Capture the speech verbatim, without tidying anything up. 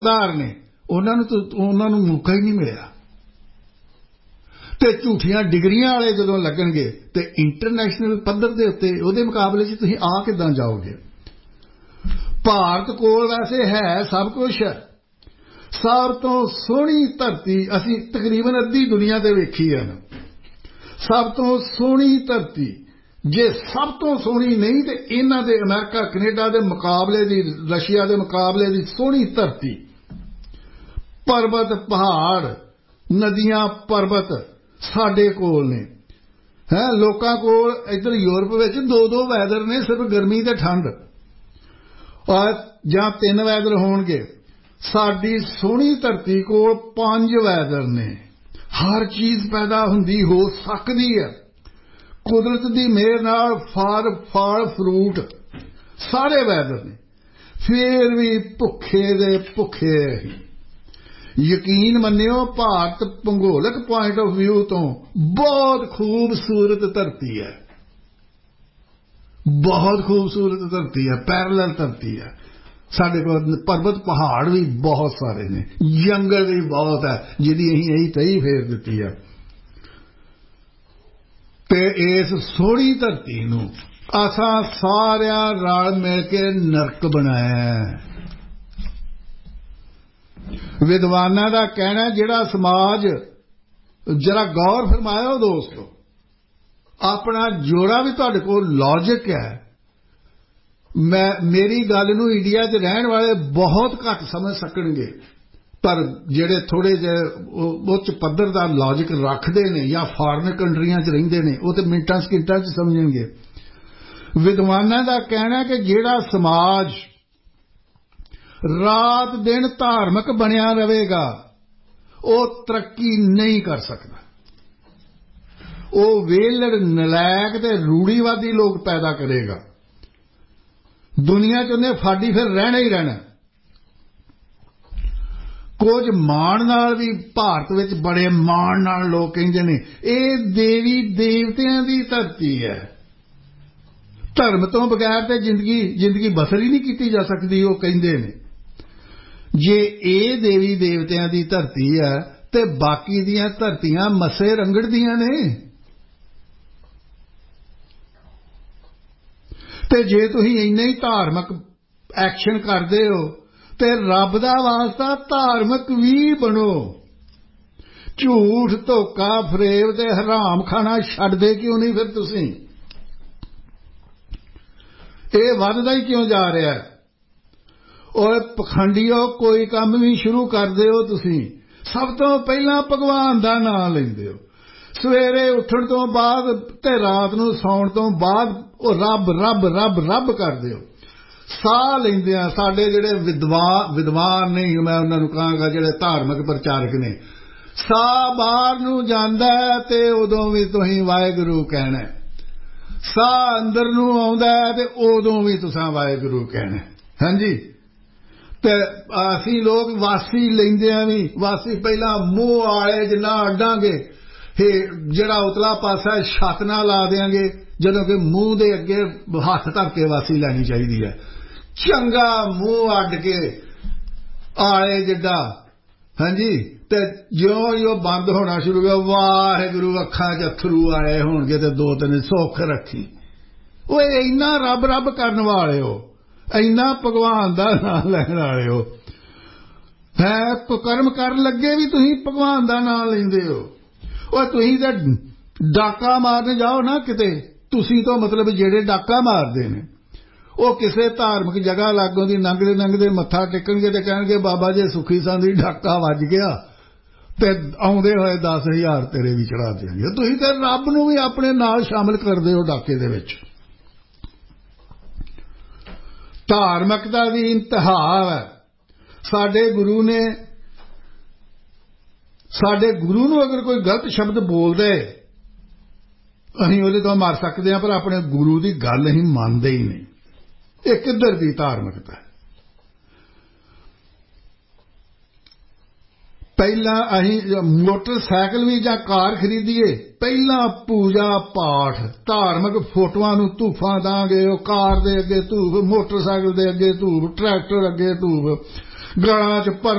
ਸਰਦਾਰ ਨੇ ਉਹਨਾਂ ਨੂੰ ਉਹਨਾਂ ਨੂੰ ਮੌਕਾ ਹੀ ਨਹੀਂ ਮਿਲਿਆ। ਤੇ ਝੂਠੀਆਂ ਡਿਗਰੀਆਂ ਵਾਲੇ ਜਦੋਂ ਲੱਗਣਗੇ ਤੇ ਇੰਟਰਨੈਸ਼ਨਲ ਪੱਧਰ ਦੇ ਉੱਤੇ ਉਹਦੇ ਮੁਕਾਬਲੇ 'ਚ ਤੁਸੀਂ ਆ ਕਿੱਦਾਂ ਜਾਓਗੇ? ਭਾਰਤ ਕੋਲ ਵੈਸੇ ਹੈ ਸਭ ਕੁਛ ਹੈ, ਸਭ ਤੋਂ ਸੋਹਣੀ ਧਰਤੀ ਅਸੀਂ ਤਕਰੀਬਨ ਅੱਧੀ ਦੁਨੀਆ ਤੇ ਵੇਖੀ ਹੈ ਨਾ, ਸਭ ਤੋਂ ਸੋਹਣੀ ਧਰਤੀ। ਜੇ ਸਭ ਤੋਂ ਸੋਹਣੀ ਨਹੀਂ ਤੇ ਇਹਨਾਂ ਦੇ ਅਮਰੀਕਾ ਕੈਨੇਡਾ ਦੇ ਮੁਕਾਬਲੇ ਦੀ, ਰਸ਼ੀਆ ਦੇ ਮੁਕਾਬਲੇ ਦੀ ਸੋਹਣੀ ਧਰਤੀ, ਪਰਬਤ ਪਹਾੜ ਨਦੀਆਂ ਪਰਬਤ ਸਾਡੇ ਕੋਲ ਨੇ ਹੈ। ਲੋਕਾਂ ਕੋਲ ਇੱਧਰ ਯੂਰਪ ਵਿੱਚ ਦੋ ਦੋ ਵੈਦਰ ਨੇ, ਸਿਰਫ ਗਰਮੀ ਤੇ ਠੰਡ, ਔਰ ਜਾਂ ਤਿੰਨ ਵੈਦਰ ਹੋਣਗੇ। ਸਾਡੀ ਸੋਹਣੀ ਧਰਤੀ ਕੋਲ ਪੰਜ ਵੈਦਰ ਨੇ। ਹਰ ਚੀਜ਼ ਪੈਦਾ ਹੁੰਦੀ ਹੋ ਸਕਦੀ ਹੈ ਕੁਦਰਤ ਦੀ ਮਿਹਰ ਨਾਲ, ਫਲ ਫਲ ਫਰੂਟ ਸਾਰੇ ਵੈਦਰ ਨੇ। ਫਿਰ ਵੀ ਭੁੱਖੇ ਦੇ ਭੁੱਖੇ। ਯਕੀਨ ਮੰਨਿਓ ਭਾਰਤ ਭੂਗੋਲਿਕ ਪੁਆਇੰਟ ਆਫ ਵਿਊ ਤੋਂ ਬਹੁਤ ਖੂਬਸੂਰਤ ਧਰਤੀ ਹੈ, ਬਹੁਤ ਖੂਬਸੂਰਤ ਧਰਤੀ ਹੈ, ਪੈਰਲਲ ਧਰਤੀ ਹੈ। ਸਾਡੇ ਕੋਲ ਪਰਬਤ ਪਹਾੜ ਵੀ ਬਹੁਤ ਸਾਰੇ ਨੇ, ਜੰਗਲ ਵੀ ਬਹੁਤ ਹੈ ਜਿਹਦੀ ਅਸੀਂ ਇਹੀ ਤਹੀ ਫੇਰ ਦਿੱਤੀ ਹੈ। ਤੇ ਇਸ ਸੋਹਣੀ ਧਰਤੀ ਨੂੰ ਅਸਾਂ ਸਾਰਿਆਂ ਰਲ ਮਿਲ ਕੇ ਨਰਕ ਬਣਾਇਆ। ਵਿਦਵਾਨਾਂ ਦਾ ਕਹਿਣਾ ਜਿਹੜਾ ਸਮਾਜ, ਜਰਾ ਗੌਰ ਫਰਮਾਇਓ ਦੋਸਤੋ, ਆਪਣਾ ਜੋੜਾ ਵੀ ਤੁਹਾਡੇ ਕੋਲ ਲੌਜਿਕ ਹੈ। ਮੈਂ ਮੇਰੀ ਗੱਲ ਨੂੰ ਇੰਡੀਆ 'ਚ ਰਹਿਣ ਵਾਲੇ ਬਹੁਤ ਘੱਟ ਸਮਝ ਸਕਣਗੇ, ਪਰ ਜਿਹੜੇ ਥੋੜ੍ਹੇ ਜਿਹੇ ਉੱਚ ਪੱਧਰ ਦਾ ਲੌਜਿਕ ਰੱਖਦੇ ਨੇ ਜਾਂ ਫਾਰਨ ਕੰਟਰੀਆਂ 'ਚ ਰਹਿੰਦੇ ਨੇ ਉਹ ਤੇ ਮਿੰਟਾਂ ਸਕਿੰਟਾਂ 'ਚ ਸਮਝਣਗੇ। ਵਿਦਵਾਨਾਂ ਦਾ ਕਹਿਣਾ ਕਿ ਜਿਹੜਾ ਸਮਾਜ ਰਾਤ ਦਿਨ ਧਾਰਮਿਕ ਬਣਿਆ ਰਹੇਗਾ ਉਹ ਤਰੱਕੀ ਨਹੀਂ ਕਰ ਸਕਦਾ। ਉਹ ਵਿਹਲੜ ਨਲਾਇਕ ਤੇ ਰੂੜੀਵਾਦੀ ਲੋਕ ਪੈਦਾ ਕਰੇਗਾ। ਦੁਨੀਆ 'ਚ ਉਹਨੇ ਫਾਡੀ ਫਿਰ ਰਹਿਣਾ ਹੀ ਰਹਿਣਾ। ਕੁਝ ਮਾਣ ਨਾਲ ਵੀ ਭਾਰਤ ਵਿੱਚ ਬੜੇ ਮਾਣ ਨਾਲ ਲੋਕ ਕਹਿੰਦੇ ਨੇ ਇਹ ਦੇਵੀ ਦੇਵਤਿਆਂ ਦੀ ਧਰਤੀ ਹੈ, ਧਰਮ ਤੋਂ ਬਗੈਰ ਤੇ ਜ਼ਿੰਦਗੀ ਜ਼ਿੰਦਗੀ ਬਸਰ ਹੀ ਨਹੀਂ ਕੀਤੀ ਜਾ ਸਕਦੀ। ਉਹ ਕਹਿੰਦੇ ਨੇ ਜੇ ਇਹ ਦੇਵੀ ਦੇਵਤਿਆਂ ਦੀ ਧਰਤੀ ਹੈ ਤੇ ਬਾਕੀ ਦੀਆਂ ਧਰਤੀਆਂ ਮੱਸੇ ਰੰਗੜਦੀਆਂ ਨੇ। ਤੇ ਜੇ ਤੁਸੀਂ ਇੰਨੇ ਹੀ ਧਾਰਮਿਕ ਐਕਸ਼ਨ ਕਰਦੇ ਹੋ ਤੇ ਰੱਬ ਦਾ ਵਾਸਤਾ ਧਾਰਮਿਕ ਵੀ ਬਣੋ। ਝੂਠ ਧੋਖਾ ਫਰੇਬ ਤੇ ਹਰਾਮ ਖਾਣਾ ਛੱਡਦੇ ਕਿਉਂ ਨਹੀਂ ਫਿਰ ਤੁਸੀਂ? ਇਹ ਵੱਧਦਾ ਹੀ ਕਿਉਂ ਜਾ ਰਿਹਾ? ਔਰ ਪਖੰਡੀਓ ਕੋਈ ਕੰਮ ਵੀ ਸ਼ੁਰੂ ਕਰਦੇ ਹੋ ਤੁਸੀਂ ਸਭ ਤੋਂ ਪਹਿਲਾਂ ਭਗਵਾਨ ਦਾ ਨਾਮ ਲੈਂਦੇ ਹੋ। ਸਵੇਰੇ ਉੱਠਣ ਤੋਂ ਬਾਅਦ ਤੇ ਰਾਤ ਨੂੰ ਸੌਣ ਤੋਂ ਬਾਅਦ ਉਹ ਰੱਬ ਰੱਬ ਰੱਬ ਰੱਬ ਕਰਦੇ ਹੋ। ਸਾਹ ਲੈਂਦੇ ਆ ਸਾਡੇ ਜਿਹੜੇ ਵਿਦਵਾਨ ਵਿਦਵਾਨ ਨਹੀਂ, ਮੈਂ ਉਹਨਾਂ ਨੂੰ ਕਹਾਂਗਾ ਜਿਹੜੇ ਧਾਰਮਿਕ ਪ੍ਰਚਾਰਕ ਨੇ, ਸਾਹ ਬਾਹਰ ਨੂੰ ਜਾਂਦਾ ਤੇ ਉਦੋਂ ਵੀ ਤੁਸੀਂ ਵਾਹਿਗੁਰੂ ਕਹਿਣਾ। ਸਾਹ ਅੰਦਰ ਨੂੰ ਆਉਂਦਾ ਤੇ ਉਦੋਂ ਵੀ ਤੁਸੀਂ ਵਾਹਿਗੁਰੂ ਕਹਿਣਾ। ਹਾਂਜੀ, ਤੇ ਅਸੀਂ ਲੋਕ ਵਾਸੀ ਲੈਂਦੇ ਆ ਵੀ, ਵਾਸੀ ਪਹਿਲਾਂ ਮੂੰਹ ਆਲੇ ਜਿੰਨਾ ਅੱਡਾਂਗੇ, ਇਹ ਜਿਹੜਾ ਉਤਲਾ ਪਾਸਾ ਛੱਤ ਨਾਲ ਲਾ ਦਿਆਂਗੇ, ਜਦੋਂ ਕਿ ਮੂੰਹ ਦੇ ਅੱਗੇ ਹੱਥ ਧਰ ਕੇ ਵਾਸੀ ਲੈਣੀ ਚਾਹੀਦੀ ਹੈ। ਚੰਗਾ ਮੂੰਹ ਅੱਡ ਕੇ ਆਲੇ ਜਿੱਡਾ। ਹਾਂਜੀ, ਤੇ ਜਿਉਂ ਜਿਉਂ ਬੰਦ ਹੋਣਾ ਸ਼ੁਰੂ ਹੋ ਵਾਹਿਗੁਰੂ ਅੱਖਾਂ 'ਚ ਅੱਥਰੂ ਆਏ ਹੋਣਗੇ ਤੇ ਦੋ ਤਿੰਨ ਸੁੱਖ ਰੱਖੀ। ਉਹ ਇੰਨਾ ਰੱਬ ਰੱਬ ਕਰਨ ਵਾਲੇ ਹੋ, ਇੰਨਾ ਭਗਵਾਨ ਦਾ ਨਾਮ ਲੈਣ ਵਾਲੇ ਹੋ ਹੈ। ਕੁਕਰਮ ਕਰਨ ਲੱਗੇ ਵੀ ਤੁਸੀਂ ਭਗਵਾਨ ਦਾ ਨਾਮ ਲੈਂਦੇ ਹੋ। ਉਹ ਤੁਸੀਂ ਤਾਂ ਡਾਕਾ ਮਾਰਨ ਜਾਓ ਨਾ ਕਿਤੇ, ਤੁਸੀਂ ਤੋਂ ਮਤਲਬ ਜਿਹੜੇ ਡਾਕਾ ਮਾਰਦੇ ਨੇ ਉਹ ਕਿਸੇ ਧਾਰਮਿਕ ਜਗ੍ਹਾ ਲਾਗੋਂ ਦੀ ਲੰਘਦੇ ਲੰਘਦੇ ਮੱਥਾ ਟੇਕਣਗੇ ਤੇ ਕਹਿਣਗੇ ਬਾਬਾ ਜੀ ਸੁੱਖੀ ਸੰਦੀ ਡਾਕਾ ਵੱਜ ਗਿਆ ਤੇ ਆਉਂਦੇ ਹੋਏ ਦਸ ਹਜ਼ਾਰ ਤੇਰੇ ਵੀ ਚੜਾ ਦੇਣਗੇ। ਤੁਸੀਂ ਤਾਂ ਰੱਬ ਨੂੰ ਵੀ ਆਪਣੇ ਨਾਲ ਸ਼ਾਮਲ ਕਰਦੇ ਹੋ ਡਾਕੇ ਦੇ ਵਿੱਚ। ਧਾਰਮਿਕਤਾ ਦੀ ਇੰਤਹਾ ਹੈ। ਸਾਡੇ ਗੁਰੂ ਨੇ, ਸਾਡੇ ਗੁਰੂ ਨੂੰ ਅਗਰ ਕੋਈ ਗਲਤ ਸ਼ਬਦ ਬੋਲਦੇ ਅਸੀਂ ਉਹਦੇ ਤੋਂ ਮਾਰ ਸਕਦੇ ਹਾਂ, ਪਰ ਆਪਣੇ ਗੁਰੂ ਦੀ ਗੱਲ ਅਸੀਂ ਮੰਨਦੇ ਹੀ ਨਹੀਂ। ਇਹ ਕਿੱਧਰ ਦੀ ਧਾਰਮਿਕਤਾ ਹੈ? ਪਹਿਲਾਂ ਅਸੀਂ ਮੋਟਰਸਾਈਕਲ ਵੀ ਜਾਂ ਕਾਰ ਖਰੀਦੀਏ, ਪਹਿਲਾਂ ਪੂਜਾ ਪਾਠ, ਧਾਰਮਿਕ ਫੋਟੋਆਂ ਨੂੰ ਧੂਫਾਂ ਦਾਂਗੇ। ਉਹ ਕਾਰ ਦੇ ਅੱਗੇ ਧੂਫ, ਮੋਟਰਸਾਈਕਲ ਦੇ ਅੱਗੇ ਧੂਫ, ਟਰੈਕਟਰ ਅੱਗੇ ਧੂਫ, ਗਲਾਂ 'ਚ ਭਰ